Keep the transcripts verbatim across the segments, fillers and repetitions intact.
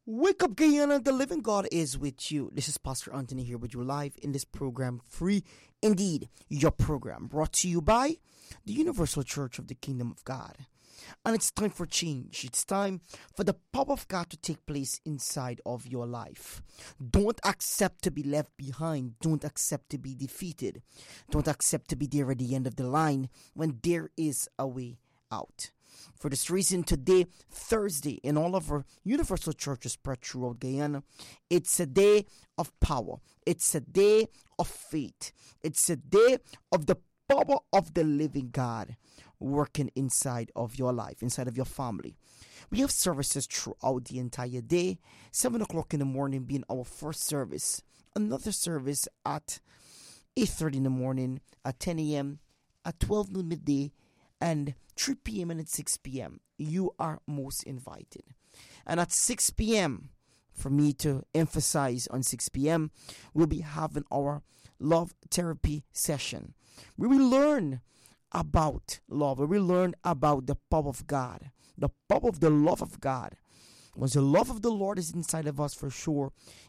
Wake up, Guyana. The living God is with you. This is Pastor Anthony here with you live in this program, Free Indeed, your program brought to you by the Universal Church of the Kingdom of God. And it's time for change. It's time for the power of God to take place inside of your life. Don't accept to be left behind. Don't accept to be defeated. Don't accept to be there at the end of the line when there is a way out. For this reason, today, Thursday, in all of our Universal Churches spread throughout Guyana, it's a day of power. It's a day of faith. It's a day of the power of the living God working inside of your life, inside of your family. We have services throughout the entire day. seven o'clock in the morning being our first service. Another service at eight thirty in the morning, at ten a.m., at twelve noon midday, and three p.m. and at six p.m. You are most invited. And at six p.m., for me to emphasize on six p.m., we'll be having our love therapy session, where we learn about love, where we learn about the power of God, the power of the love of God. Once the love of the Lord is inside of us, for sure,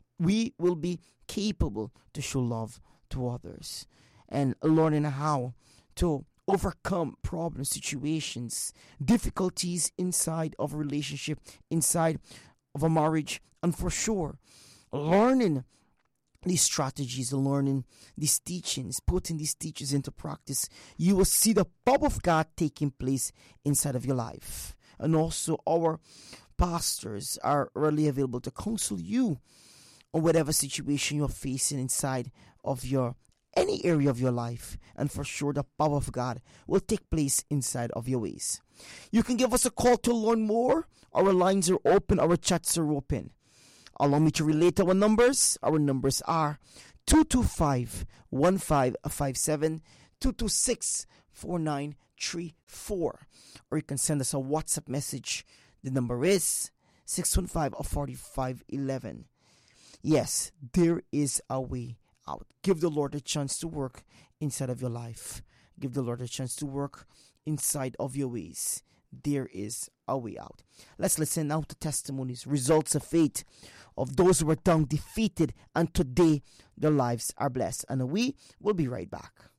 we will be capable to show love to others and learning how to overcome problem situations, difficulties inside of a relationship, inside of a marriage, and for sure, learning these strategies, learning these teachings, putting these teachings into practice, you will see the power of God taking place inside of your life. And also, our pastors are readily available to counsel you on whatever situation you're facing inside of your any area of your life, and for sure the power of God will take place inside of your ways. You can give us a call to learn more. Our lines are open, our chats are open. Allow me to relate our numbers. Our numbers are two two five, one five five seven, two two six, four nine three four. Or you can send us a WhatsApp message. The number is six one five, four five one one. Yes, there is a way out. Give the Lord a chance to work inside of your life. Give the Lord a chance to work inside of your ways. There is a way out. Let's listen now to testimonies, results of faith of those who were down defeated, and today their lives are blessed. And we will be right back.